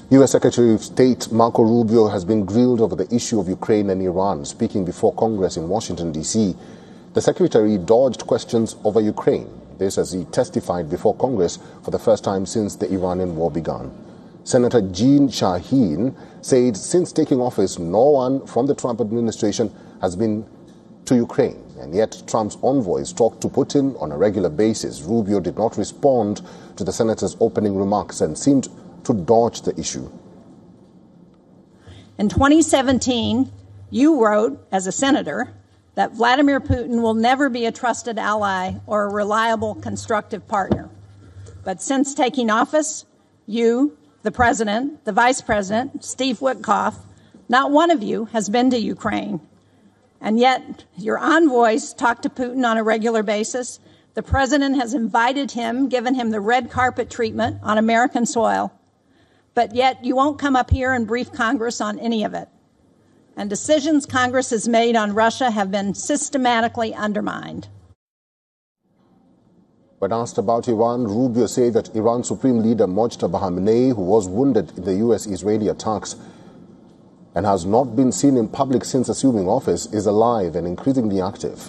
U.S. Secretary of State Marco Rubio has been grilled over the issue of Ukraine and Iran. Speaking before Congress in Washington, D.C., the Secretary dodged questions over Ukraine. This as he testified before Congress for the first time since the Iranian war began. Senator Jeanne Shaheen said since taking office, no one from the Trump administration has been to Ukraine. And yet Trump's envoys talked to Putin on a regular basis. Rubio did not respond to the senator's opening remarks and seemed to dodge the issue. In 2017, you wrote, as a senator, that Vladimir Putin will never be a trusted ally or a reliable, constructive partner. But since taking office, you, the president, the vice president, Steve Witkoff, not one of you has been to Ukraine. And yet your envoys talk to Putin on a regular basis. The president has invited him, given him the red carpet treatment on American soil. But yet you won't come up here and brief Congress on any of it. And decisions Congress has made on Russia have been systematically undermined. When asked about Iran, Rubio said that Iran's Supreme Leader Mojtaba Khamenei, who was wounded in the U.S.-Israeli attacks and has not been seen in public since assuming office, is alive and increasingly active.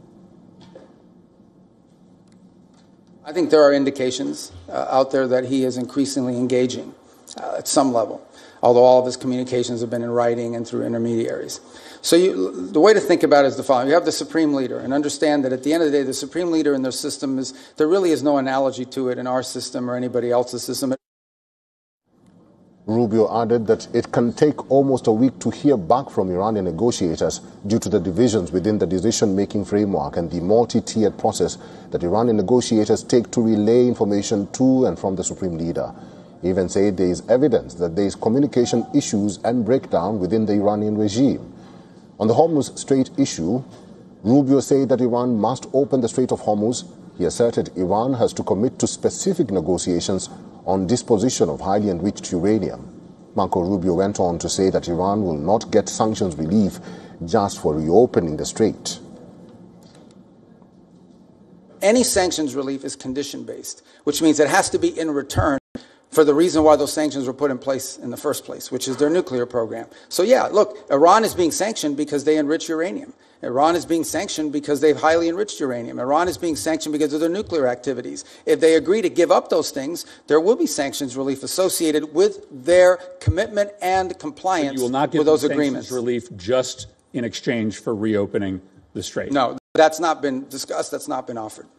I think there are indications out there that he is increasingly engaging at some level, although all of his communications have been in writing and through intermediaries. So the way to think about it is the following. You have the Supreme Leader, and understand that at the end of the day, the Supreme Leader in their system there really is no analogy to it in our system or anybody else's system. Rubio added that it can take almost a week to hear back from Iranian negotiators due to the divisions within the decision-making framework and the multi-tiered process that Iranian negotiators take to relay information to and from the Supreme Leader. He even said there is evidence that there is communication issues and breakdown within the Iranian regime. On the Hormuz Strait issue, Rubio said that Iran must open the Strait of Hormuz. He asserted Iran has to commit to specific negotiations on disposition of highly enriched uranium. Marco Rubio went on to say that Iran will not get sanctions relief just for reopening the strait. Any sanctions relief is condition-based, which means it has to be in return for the reason why those sanctions were put in place in the first place, which is their nuclear program. So yeah, look, Iran is being sanctioned because they enrich uranium. Iran is being sanctioned because they've highly enriched uranium. Iran is being sanctioned because of their nuclear activities. If they agree to give up those things, there will be sanctions relief associated with their commitment and compliance with those agreements. You will not give sanctions relief just in exchange for reopening the strait? No, that's not been discussed. That's not been offered.